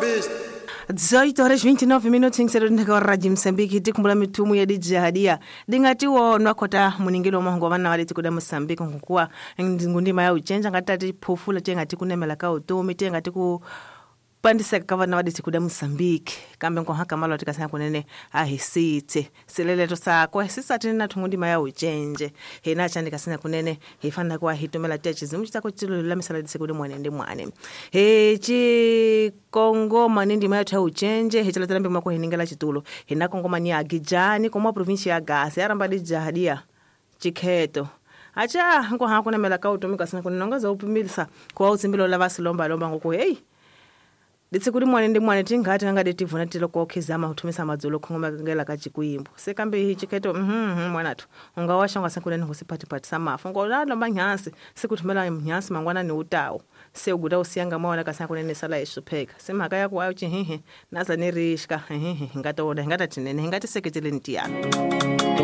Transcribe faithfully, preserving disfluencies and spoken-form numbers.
dezoito horas vinte e nove minutos insero ndika Rádio Moçambique tikumbula mitumu ya dijahadia dingati wonwa kota muningilo mongo vana wali tikuda Moçambique ngukua ngundima ya uchenja ngatati phofula tengati kunemela ka utumi tengati ku pandisa kavana wadi tikuda Moçambique kambe ngo haka malo tikasana kunene ahisite seleleto sakwe sisatini na tungundima ya uchenje hena chandika sana kunene hifanda kwa hitumela techi zimu chitako chilo la misala disekude mwanende mwane he chi Kongo manindi mayo cha uchenje he chala talambe mwako hiningala chitulo hena Kongo mani ya Gijani kwa provinsi ya Gasi aramba dijahadia chiketo acha ngo hakuna melaka utumika sana kunene ngaza upimilisa kwa usimbilo la vasi lomba lomba ngoko hey ditsikuri mwane ndi mwane tingati ngade tivuna tilo kokizama utumisa madzulo khongoma ngela kachikuimbo sekambe hi chiketo mhm mwanatu ungawasha ngasankule ngosipati pati samafu ngola lomba nyasi sikuthumela nyasi mangwana ni utawo seuguta usiyanga mwana kasankule nesala eshupheka semaka yakho ayo chihihi naza nerishka hehe ngata wona ngata tinene ngati seketele ntiyana